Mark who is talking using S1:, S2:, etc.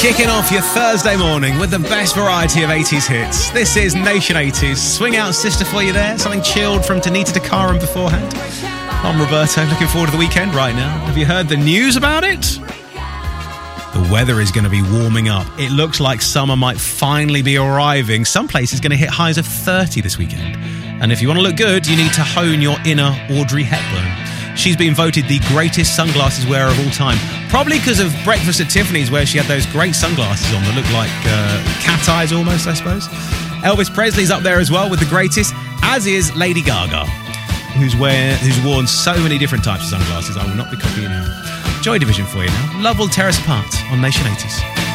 S1: Kicking off your Thursday morning with the best variety of 80s hits. This is Nation 80s. Swing out, sister, for you there. Something chilled from Tanita Takaram beforehand. I'm Roberto, looking forward to the weekend right now. Have you heard the news about it? The weather is going to be warming up. It looks like summer might finally be arriving. Some places going to hit highs of 30 this weekend. And if you want to look good, you need to hone your inner Audrey Hepburn. She's been voted the greatest sunglasses wearer of all time. Probably because of Breakfast at Tiffany's, where she had those great sunglasses on that look like cat eyes almost, I suppose. Elvis Presley's up there as well with the greatest, as is Lady Gaga, who's worn so many different types of sunglasses. I will not be copying her. Joy Division for you now. Love will tear us apart on Nation 80s.